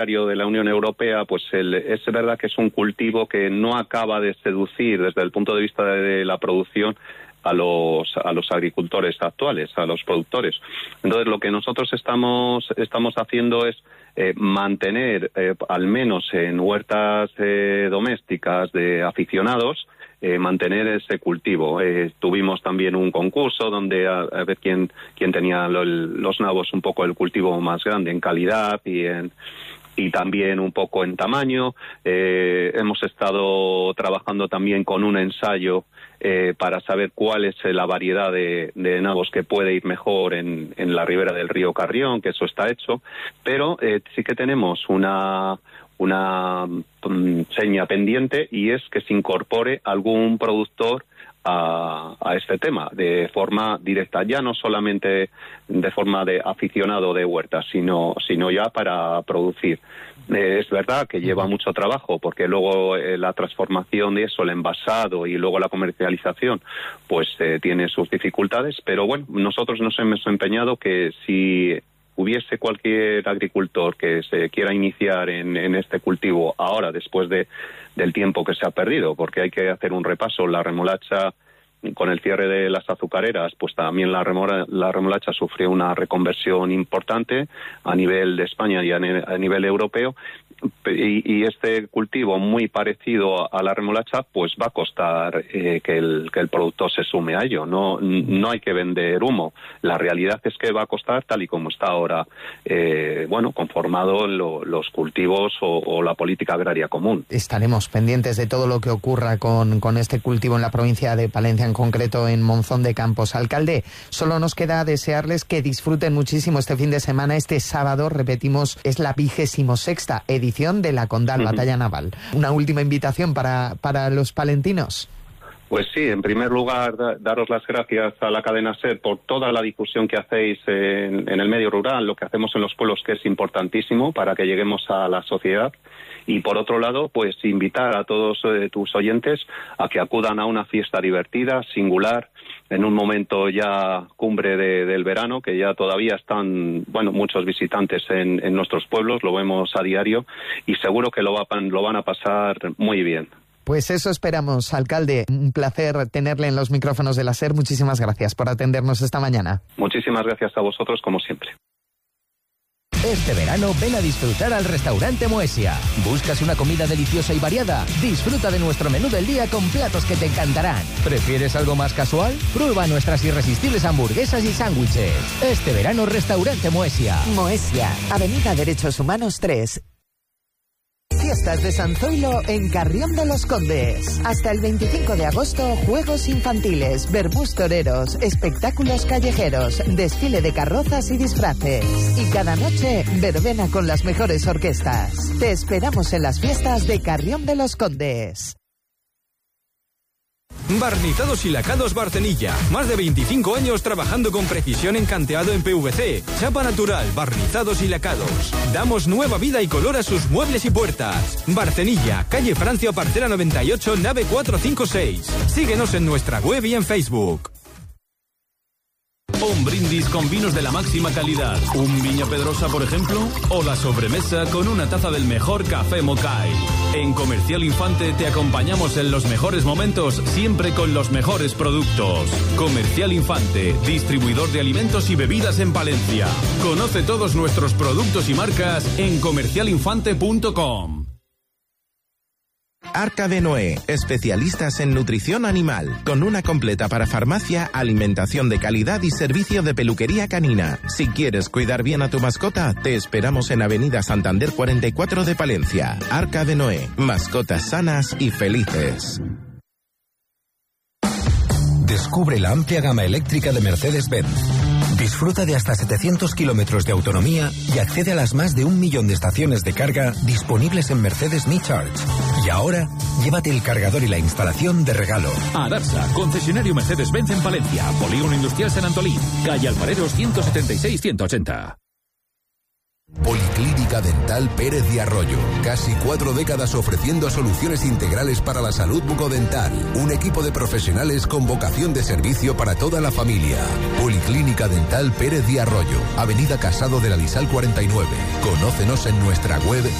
de la Unión Europea, pues es verdad que es un cultivo que no acaba de seducir desde el punto de vista de la producción a los agricultores actuales, a los productores. Entonces, lo que nosotros estamos haciendo es mantener, al menos en huertas domésticas de aficionados, mantener ese cultivo. Tuvimos también un concurso donde a ver quién tenía los nabos un poco el cultivo más grande en calidad y también un poco en tamaño. Hemos estado trabajando también con un ensayo para saber cuál es la variedad de nabos que puede ir mejor en la ribera del río Carrión, que eso está hecho, pero sí que tenemos una seña pendiente, y es que se incorpore algún productor a este tema de forma directa, ya no solamente de forma de aficionado de huertas, sino ya para producir. Es verdad que lleva mucho trabajo, porque luego la transformación de eso, el envasado y luego la comercialización, pues tiene sus dificultades, pero bueno, nosotros nos hemos empeñado que si hubiese cualquier agricultor que se quiera iniciar en este cultivo ahora, después del tiempo que se ha perdido, porque hay que hacer un repaso. La remolacha, con el cierre de las azucareras, pues también la remolacha sufrió una reconversión importante a nivel de España y a nivel europeo, y este cultivo, muy parecido a la remolacha, pues va a costar que el productor se sume a ello. No hay que vender humo. La realidad es que va a costar tal y como está ahora conformado los cultivos o la política agraria común. Estaremos pendientes de todo lo que ocurra con este cultivo en la provincia de Palencia, en concreto en Monzón de Campos. Alcalde, solo nos queda desearles que disfruten muchísimo este fin de semana. Este sábado, repetimos, es la 26ª edición de la Condal Batalla Naval. Una última invitación para los palentinos. Pues sí, en primer lugar, daros las gracias a la cadena SER por toda la difusión que hacéis en el medio rural, lo que hacemos en los pueblos, que es importantísimo para que lleguemos a la sociedad. Y por otro lado, pues invitar a todos tus oyentes a que acudan a una fiesta divertida, singular, en un momento ya cumbre del verano, que ya todavía están, muchos visitantes en nuestros pueblos, lo vemos a diario, y seguro que lo van a pasar muy bien. Pues eso esperamos, alcalde. Un placer tenerle en los micrófonos de la SER. Muchísimas gracias por atendernos esta mañana. Muchísimas gracias a vosotros, como siempre. Este verano ven a disfrutar al restaurante Moesia. ¿Buscas una comida deliciosa y variada? Disfruta de nuestro menú del día con platos que te encantarán. ¿Prefieres algo más casual? Prueba nuestras irresistibles hamburguesas y sándwiches. Este verano, restaurante Moesia. Moesia, Avenida Derechos Humanos 3. Fiestas de San Zoilo en Carrión de los Condes. Hasta el 25 de agosto, juegos infantiles, verbús toreros, espectáculos callejeros, desfile de carrozas y disfraces. Y cada noche, verbena con las mejores orquestas. Te esperamos en las fiestas de Carrión de los Condes. Barnizados y lacados Barcenilla. Más de 25 años trabajando con precisión en canteado en PVC. Chapa natural, barnizados y lacados. Damos nueva vida y color a sus muebles y puertas. Barcenilla, calle Francia Parcela 98, nave 456. Síguenos en nuestra web y en Facebook. Un brindis con vinos de la máxima calidad. Un Viña Pedrosa, por ejemplo. O la sobremesa con una taza del mejor café Mokai. En Comercial Infante te acompañamos en los mejores momentos, siempre con los mejores productos. Comercial Infante, distribuidor de alimentos y bebidas en Palencia. Conoce todos nuestros productos y marcas en comercialinfante.com. Arca de Noé, especialistas en nutrición animal, con una completa parafarmacia, alimentación de calidad y servicio de peluquería canina. Si quieres cuidar bien a tu mascota, te esperamos en Avenida Santander 44 de Palencia. Arca de Noé, mascotas sanas y felices. Descubre la amplia gama eléctrica de Mercedes-Benz. Disfruta de hasta 700 kilómetros de autonomía y accede a las más de 1 millón de estaciones de carga disponibles en Mercedes Me Charge. Y ahora, llévate el cargador y la instalación de regalo. Adarsa, concesionario Mercedes-Benz en Palencia, Polígono Industrial San Antolín, calle Alfareros 176-180. Policlínica Dental Pérez de Arroyo. Casi 4 décadas ofreciendo soluciones integrales para la salud bucodental. Un equipo de profesionales con vocación de servicio para toda la familia. Policlínica Dental Pérez de Arroyo. Avenida Casado de la Lisal 49. Conócenos en nuestra web